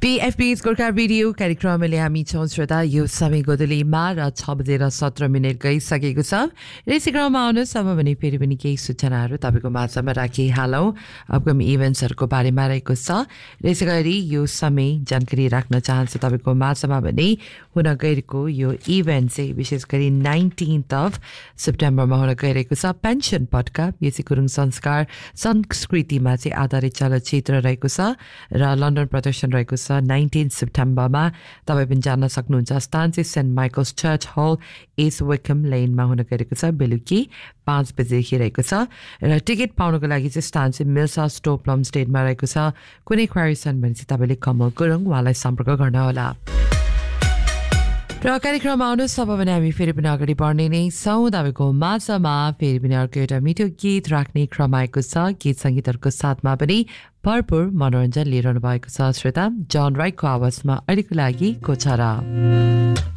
PFP's Gorkha video कार्यक्रमले हामी छौँ श्रोता यो समय गोदलीमा र 6:17 गइसकेको छ। यसै क्रममा आउनुहोस् अब भने फेरि पनि केही सूचनाहरू तपाईँको माझमा राखिहालौँ। अपकमिङ इभेन्ट्सहरूको बारेमा रहेको छ। यसै गरी यो समय जानकारी राख्न चाहन्छु तपाईँको माझमा भने हुन गइरहेको यो इभेन्ट चाहिँ विशेष गरी 19 सेप्टेम्बरमा हुन गइरहेको छ। पेन्सन पटका यसै गुरुङ संस्कार संस्कृतिमा चाहिँ आधारित चलचित्र रहेको छ र लन्डन प्रदर्शन रहेको छ 19 सेप्टेम्बरमा। तपाईँ पनि जान्न सक्नुहुन्छ। स्थान चाहिँ सेन्ट माइकल्स चर्च हल एस वेकम लेनमा हुन गइरहेको छ। बेलुकी 5 बजेदेखि रहेको छ र टिकट पाउनको लागि चाहिँ स्थान चाहिँ मिल्सा स्टोर प्लम स्टेटमा रहेको छ। कुनै क्वारी छन् भने चाहिँ तपाईँले कमल गुरुङ उहाँलाई सम्पर्क गर्नुहोला। र कार्यक्रममा आउनुहोस् अब भने हामी फेरि पनि अगाडि बढ्ने नै छौँ। तपाईँको माझमा फेरि पनि अर्को एउटा मिठो गीत राख्ने क्रम आएको छ। गीत सङ्गीतहरूको साथमा पनि भरपुर मनोरञ्जन लिइरहनु भएको छ। श्रोता जन राईको आवाजमा अहिलेको लागि कोछारा।